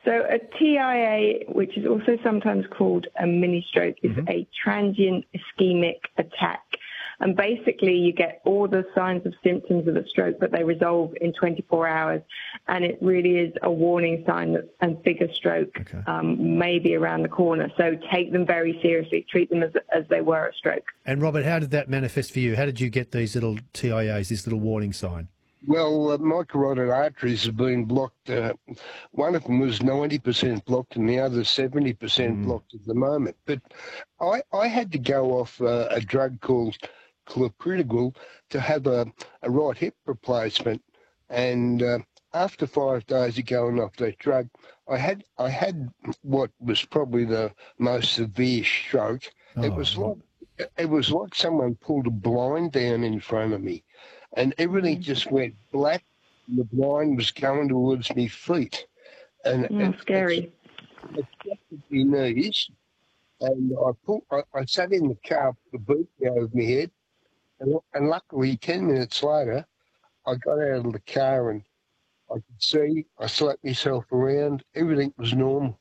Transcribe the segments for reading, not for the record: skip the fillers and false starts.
So a TIA, which is also sometimes called a mini stroke, is a transient ischemic attack. And basically you get all the signs of symptoms of a stroke, but they resolve in 24 hours. And it really is a warning sign that a bigger stroke may be around the corner. So take them very seriously. Treat them as they were a stroke. And Robert, how did that manifest for you? How did you get these little TIAs, this little warning sign? Well, my carotid arteries have been blocked. One of them was 90% blocked and the other 70% blocked at the moment. But I had to go off a drug called clopidogrel to have a right hip replacement. And after 5 days of going off that drug, I had what was probably the most severe stroke. It was like someone pulled a blind down in front of me. And everything just went black. And the blind was going towards me feet, and scary. It affected my knees, and I sat in the car, put the boot over my head, and luckily 10 minutes later, I got out of the car and I could see. I slapped myself around. Everything was normal.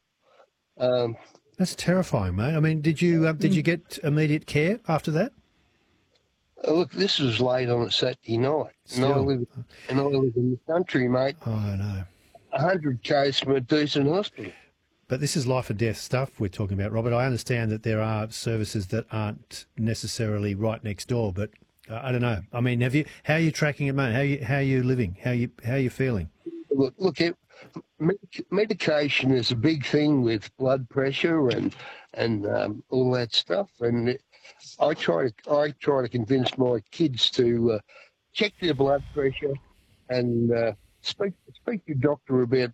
That's terrifying, mate. I mean, did you get immediate care after that? Look, this was late on a Saturday night, and I live in the country, mate. Oh, I know. 100 k's from a decent hospital. But this is life and death stuff we're talking about, Robert. I understand that there are services that aren't necessarily right next door, but I don't know. I mean, how are you tracking it, mate? How are you living? How are you feeling? Look, medication is a big thing with blood pressure and all that stuff, and I try to convince my kids to check their blood pressure and speak to your doctor about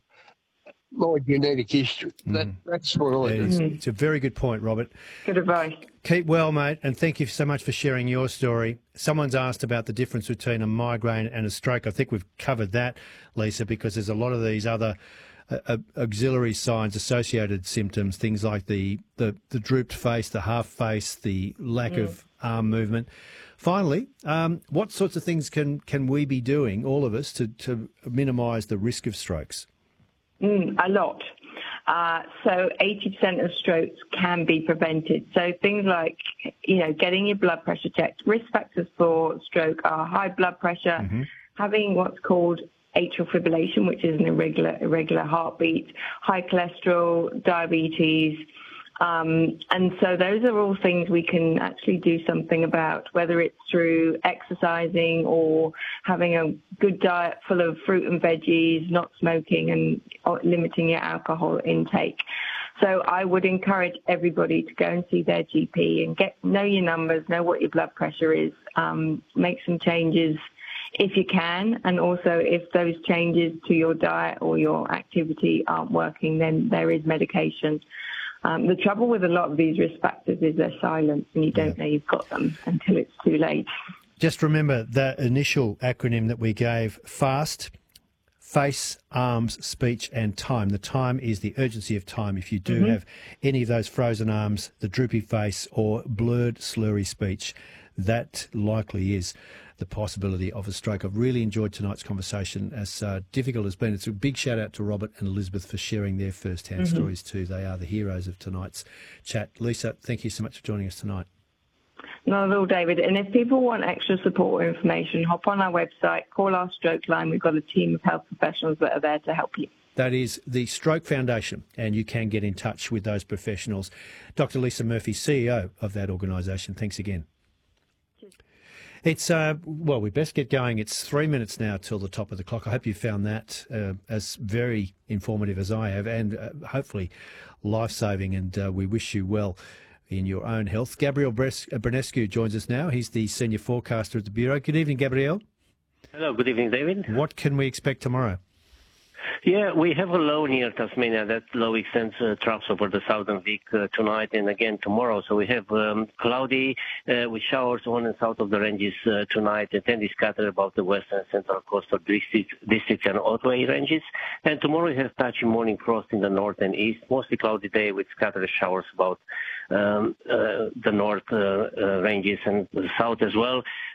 my genetic history. That's what I do. It's a very good point, Robert. Good advice. Keep well, mate, and thank you so much for sharing your story. Someone's asked about the difference between a migraine and a stroke. I think we've covered that, Lisa, because there's a lot of these other auxiliary signs, associated symptoms, things like the drooped face, the half face, the lack of arm movement. Finally, what sorts of things can we be doing, all of us, to minimise the risk of strokes? A lot. So 80% of strokes can be prevented. So things like, getting your blood pressure checked. Risk factors for stroke are high blood pressure, having what's called atrial fibrillation, which is an irregular heartbeat, high cholesterol, diabetes. And so those are all things we can actually do something about, whether it's through exercising or having a good diet full of fruit and veggies, not smoking, and limiting your alcohol intake. So I would encourage everybody to go and see their GP and know your numbers, know what your blood pressure is, make some changes if you can, and also if those changes to your diet or your activity aren't working, then there is medication. The trouble with a lot of these risk factors is they're silent and you don't know you've got them until it's too late. Just remember that initial acronym that we gave, FAST, face, arms, speech and time. The time is the urgency of time. If you do have any of those frozen arms, the droopy face or blurred, slurry speech, that likely is the possibility of a stroke. I've really enjoyed tonight's conversation, as difficult as it's been. It's a big shout out to Robert and Elizabeth for sharing their first-hand stories too. They are the heroes of tonight's chat. Lisa, thank you so much for joining us tonight. Not at all, David. And if people want extra support or information, hop on our website, call our stroke line. We've got a team of health professionals that are there to help you. That is the Stroke Foundation, and you can get in touch with those professionals. Dr. Lisa Murphy, CEO of that organisation. Thanks again. It's, we best get going. It's 3 minutes now till the top of the clock. I hope you found that as very informative as I have, and hopefully life-saving, and we wish you well in your own health. Gabriel Branescu joins us now. He's the Senior Forecaster at the Bureau. Good evening, Gabriel. Hello, good evening, David. What can we expect tomorrow? Yeah, we have a low near Tasmania. That low extends troughs over the southern Vic tonight and again tomorrow. So we have cloudy with showers on and south of the ranges tonight, and then scattered about the western and central coastal districts and Otway ranges. And tomorrow we have patchy morning frost in the north and east. Mostly cloudy day with scattered showers about the north ranges and the south as well.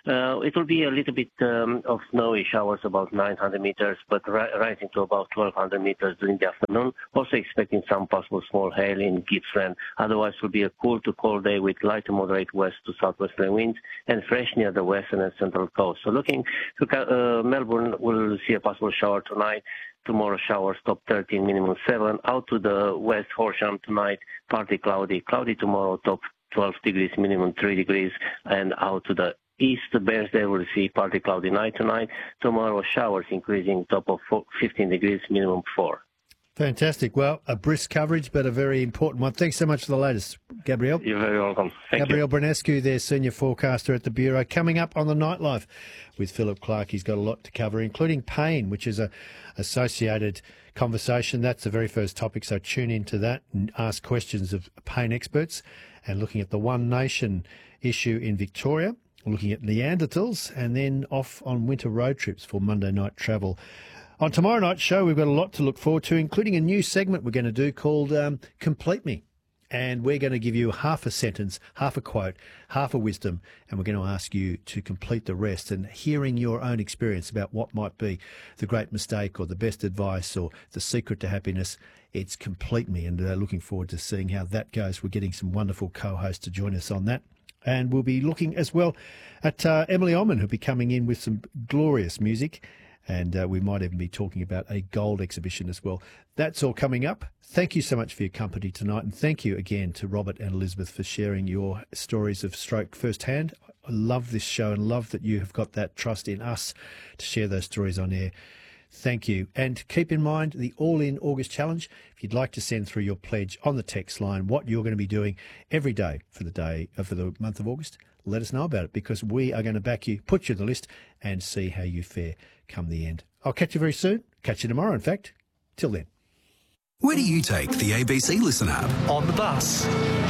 It will be a little bit of snowy showers, about 900 meters, but rising to about 1,200 meters during the afternoon. Also expecting some possible small hail in Gippsland. Otherwise, it will be a cool to cold day with light to moderate west to southwesterly winds and fresh near the western and central coast. So looking to Melbourne, we'll see a possible shower tonight. Tomorrow showers, top 13, minimum 7. Out to the west, Horsham tonight, partly cloudy. Cloudy tomorrow, top 12 degrees, minimum 3 degrees. And out to the east, Bairnsdale will see partly cloudy night tonight. Tomorrow showers increasing, top of 15 degrees, minimum 4. Fantastic. Well, a brisk coverage, but a very important one. Thanks so much for the latest, Gabriel. You're very welcome. Thank Gabriel Branescu, their senior forecaster at the Bureau. Coming up on the Nightlife with Philip Clark. He's got a lot to cover, including pain, which is a associated conversation. That's the very first topic, so tune into that and ask questions of pain experts. And looking at the One Nation issue in Victoria, looking at Neanderthals, and then off on winter road trips for Monday night travel. On tomorrow night's show, we've got a lot to look forward to, including a new segment we're going to do called Complete Me. And we're going to give you half a sentence, half a quote, half a wisdom, and we're going to ask you to complete the rest. And hearing your own experience about what might be the great mistake or the best advice or the secret to happiness, it's Complete Me. And looking forward to seeing how that goes. We're getting some wonderful co-hosts to join us on that. And we'll be looking as well at Emily Oman, who'll be coming in with some glorious music. And we might even be talking about a gold exhibition as well. That's all coming up. Thank you so much for your company tonight. And thank you again to Robert and Elizabeth for sharing your stories of stroke firsthand. I love this show and love that you have got that trust in us to share those stories on air. Thank you. And keep in mind the All In August Challenge. If you'd like to send through your pledge on the text line, what you're going to be doing every day for the month of August, let us know about it, because we are going to back you, put you on the list and see how you fare come the end. I'll catch you very soon. Catch you tomorrow, in fact. Till then. Where do you take the ABC Listen app? On the bus.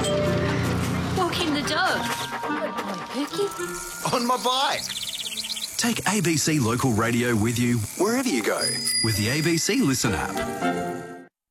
Walking the dog. On Pookie. On my bike. Take ABC Local Radio with you wherever you go with the ABC Listen app.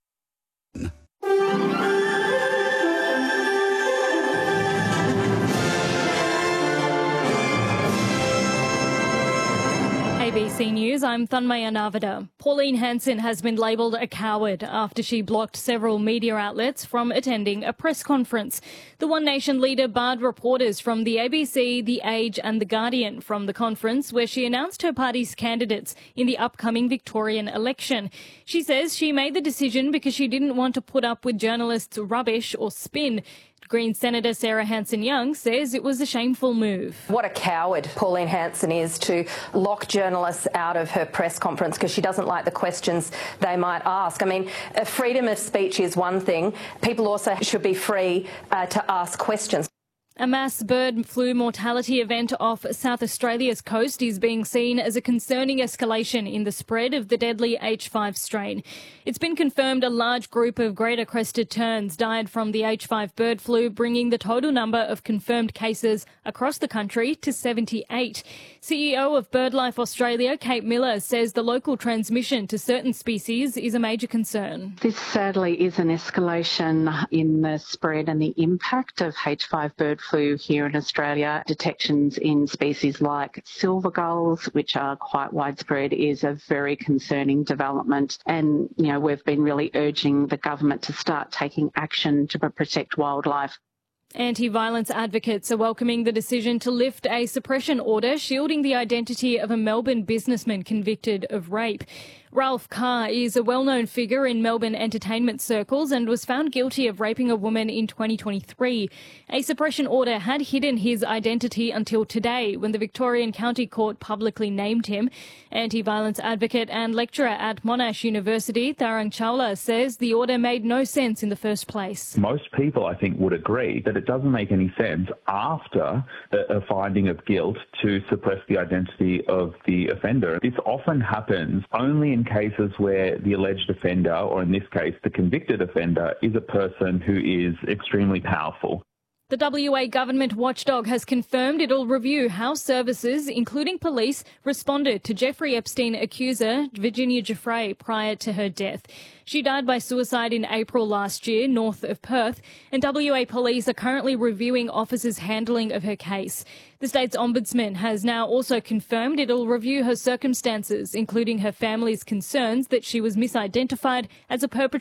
ABC News, I'm Thanmaya Navada. Pauline Hanson has been labelled a coward after she blocked several media outlets from attending a press conference. The One Nation leader barred reporters from the ABC, The Age and The Guardian from the conference, where she announced her party's candidates in the upcoming Victorian election. She says she made the decision because she didn't want to put up with journalists' rubbish or spin. Green Senator Sarah Hanson-Young says it was a shameful move. What a coward Pauline Hanson is to lock journalists out of her press conference because she doesn't like the questions they might ask. I mean, freedom of speech is one thing. People also should be free to ask questions. A mass bird flu mortality event off South Australia's coast is being seen as a concerning escalation in the spread of the deadly H5 strain. It's been confirmed a large group of greater crested terns died from the H5 bird flu, bringing the total number of confirmed cases across the country to 78. CEO of BirdLife Australia, Kate Miller, says the local transmission to certain species is a major concern. This sadly is an escalation in the spread and the impact of H5 bird flu here in Australia. Detections in species like silver gulls, which are quite widespread, is a very concerning development. And, we've been really urging the government to start taking action to protect wildlife. Anti-violence advocates are welcoming the decision to lift a suppression order shielding the identity of a Melbourne businessman convicted of rape. Ralph Carr is a well-known figure in Melbourne entertainment circles and was found guilty of raping a woman in 2023. A suppression order had hidden his identity until today, when the Victorian County Court publicly named him. Anti-violence advocate and lecturer at Monash University, Tharang Chawla, says the order made no sense in the first place. Most people, I think, would agree that it doesn't make any sense after a finding of guilt to suppress the identity of the offender. This often happens only in cases where the alleged offender, or in this case the convicted offender, is a person who is extremely powerful. The WA government watchdog has confirmed it'll review how services, including police, responded to Jeffrey Epstein accuser Virginia Giuffre prior to her death. She died by suicide in April last year, north of Perth, and WA police are currently reviewing officers' handling of her case. The state's ombudsman has now also confirmed it'll review her circumstances, including her family's concerns that she was misidentified as a perpetrator